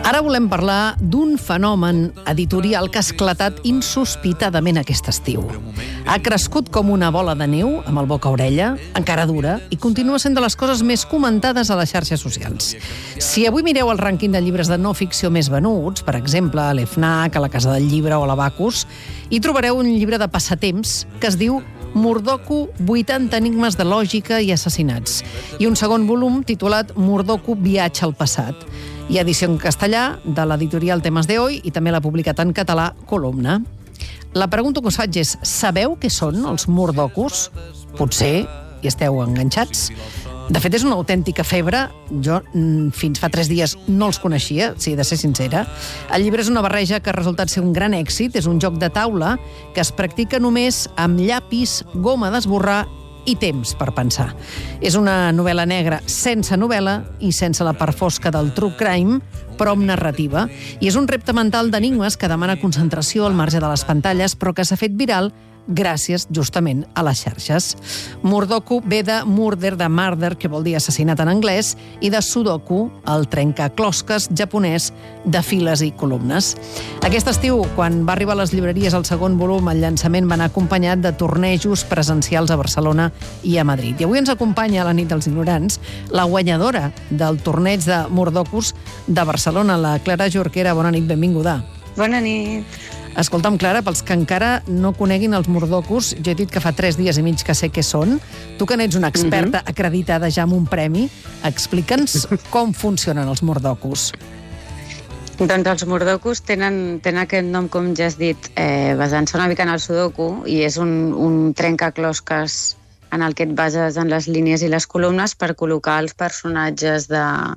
Ara volem parlar d'un fenomen editorial que ha esclatat insospitadament aquest estiu. Ha crescut com una bola de neu, amb el boca-orella, encara dura, i continua sent de les coses més comentades a les xarxes socials. Si avui mireu el rànquing de llibres de no ficció més venuts, per exemple, a l'FNAC, a la Casa del Llibre o a l'Abacus, hi trobareu un llibre de passatemps que es diu Murdoku, 80 enigmes de lògica i assassinats, i un segon volum titulat Murdoku, viatge al passat. Hi ha edició en castellà de l'editorial Temes de Hoy i també l'ha publicat en català Columna. La pregunta que us faig és, sabeu què són els Murdokus? Potser hi esteu enganxats. De fet, és una autèntica febre. Jo fins fa 3 dies no els coneixia, si he de ser sincera. El llibre és una barreja que ha resultat ser un gran èxit. És un joc de taula que es practica només amb llapis, goma d'esborrar i temps per pensar. És una novel·la negra sense novel·la i sense la part fosca del true crime, però amb narrativa. I és un repte mental d'enigmes que demana concentració al marge de les pantalles, però que s'ha fet viral gràcies, justament, a les xarxes. Murdoku ve de murder, de murder, que vol dir assassinat en anglès, i de sudoku, el trencaclosques japonès de files i columnes. Aquest estiu, quan va arribar a les llibreries el segon volum, el llançament va anar acompanyat de tornejos presencials a Barcelona i a Madrid. I avui ens acompanya a la nit dels ignorants la guanyadora del torneig de Murdokus de Barcelona, la Clara Jorquera. Bona nit, benvinguda. Bona nit. Escolta'm, Clara, pels que encara no coneguin els Murdokus, jo he dit que fa 3 dies i mig que sé què són. Tu que n'ets una experta acreditada ja amb un premi, explica'ns com funcionen els Murdokus. Doncs els Murdokus tenen aquest nom, com ja has dit, basant-se una mica en el sudoku, i és un trencaclosques en el que et bases en les línies i les columnes per col·locar els personatges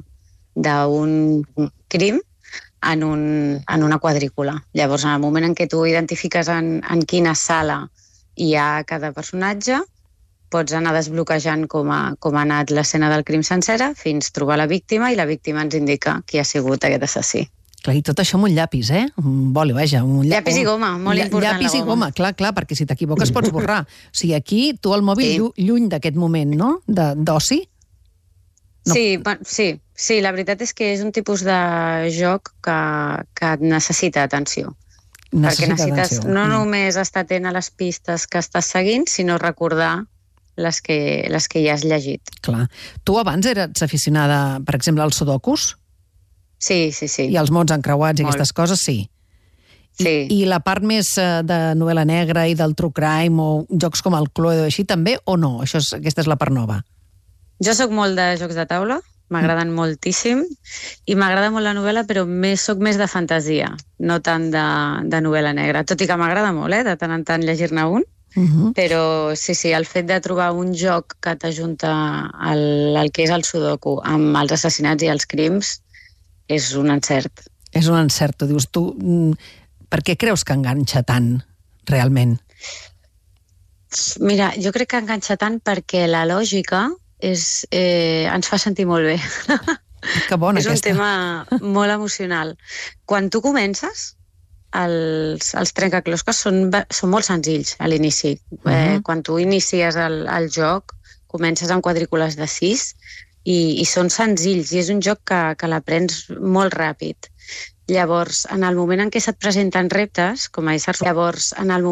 d'un crim en una quadrícula. Llavors, en el moment en què tu identifiques en quina sala hi ha cada personatge, pots anar desbloquejant com ha anat l'escena del crim sencera fins trobar la víctima, i la víctima ens indica qui ha sigut aquest assassí. Clar, i tot això amb un llapis, un boli, vaja. Llapis i goma, molt important. Llapis i goma, clar, perquè si t'equivoques pots borrar. O sigui, aquí tu el mòbil lluny d'aquest moment, no?, d'oci. No. Sí, la veritat és que és un tipus de joc que necessita atenció. Perquè necessites no només estar atent a les pistes que estàs seguint, sinó recordar les que ja has llegit. Clar. Tu abans eres aficionada, per exemple, als sudokus? Sí. I els mots encreuats i aquestes coses, sí. Sí. I la part més de novel·la negra i del true crime o jocs com el Cluedo així també, o no? Aquesta és la part nova. Jo sóc molt de jocs de taula, m'agraden moltíssim, i m'agrada molt la novel·la, però sóc més de fantasia, no tant de novel·la negra. Tot i que m'agrada molt, de tant en tant llegir-ne un, però sí, el fet de trobar un joc que t'ajunta el que és el sudoku amb els assassinats i els crims és un encert. És un encert, tu dius. Tu, per què creus que enganxa tant, realment? Mira, jo crec que enganxa tant perquè la lògica ens fa sentir molt bé. Que bona és un tema molt emocional. Quan tu comences, els trencaclosques són molt senzills a l'inici. Quan tu inicies el joc, comences amb quadrícules de 6 i són senzills, i és un joc que l'aprens molt ràpid. Llavors, en el moment en què se't presenten reptes, com a éssers,